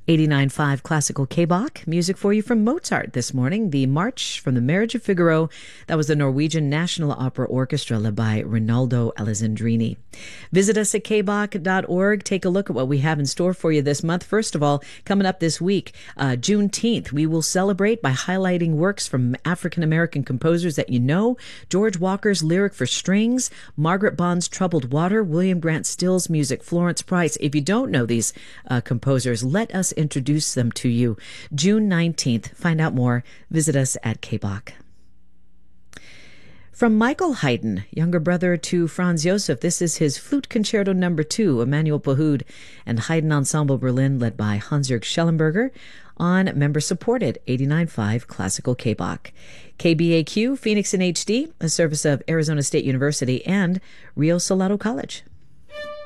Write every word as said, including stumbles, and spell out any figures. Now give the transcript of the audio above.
eighty-nine point five Classical K-Bach. Music for you from Mozart this morning. The March from the Marriage of Figaro. That was the Norwegian National Opera Orchestra led by Rinaldo Alessandrini. Visit us at k bach dot org. Take a look at what we have in store for you this month. First of all, coming up this week, uh, Juneteenth, we will celebrate by highlighting works from African-American composers that you know. George Walker's Lyric for Strings, Margaret Bond's Troubled Water, William Grant Still's music, Florence Price. If you don't know these uh, composers, let us introduce them to you. June nineteenth. Find out more. Visit us at K Bach. From Michael Haydn, younger brother to Franz Josef, this is his Flute Concerto Number Two, Emanuel Pahud and Haydn Ensemble Berlin, led by Hans-Jörg Schellenberger, on member-supported eighty-nine point five Classical K-Bach. K B A Q, Phoenix in H D, a service of Arizona State University and Rio Salado College.